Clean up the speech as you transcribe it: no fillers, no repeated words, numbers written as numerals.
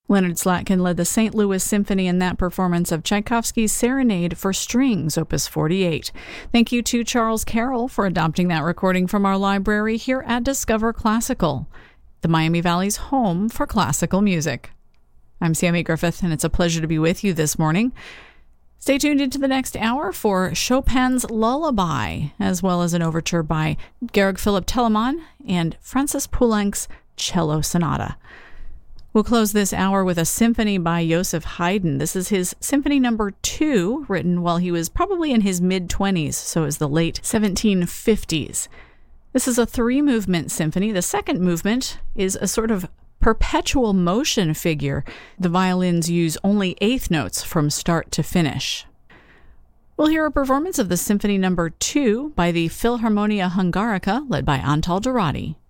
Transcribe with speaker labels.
Speaker 1: Leonard Slatkin led the St. Louis Symphony in that performance of Tchaikovsky's Serenade for Strings, Opus 48. Thank you to Charles Carroll for adopting that recording from our library here at Discover Classical, the Miami Valley's home for classical music. I'm Sammy Griffith, and it's a pleasure to be with you this morning. Stay tuned into the next hour for Chopin's Lullaby, as well as an overture by Georg Philipp Telemann and Francis Poulenc's Cello Sonata. We'll close this hour with a symphony by Joseph Haydn. This is his Symphony No. 2, written while he was probably in his mid-20s, so it was the late 1750s. This is a 3-movement symphony. The second movement is a sort of perpetual motion figure. The violins use only eighth notes from start to finish. We'll hear a performance of the Symphony No. 2 by the Philharmonia Hungarica, led by Antal Dorati.